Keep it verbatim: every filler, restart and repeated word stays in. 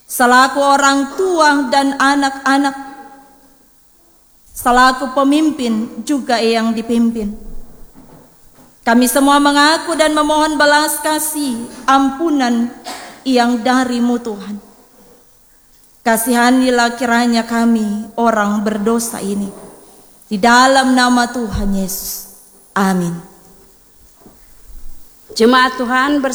selaku orang tua dan anak-anak, selaku pemimpin juga yang dipimpin. Kami semua mengaku dan memohon belas kasih ampunan yang dari-Mu Tuhan. Kasihanilah kiranya kami orang berdosa ini, di dalam nama Tuhan Yesus. Amin. Jemaat Tuhan bersama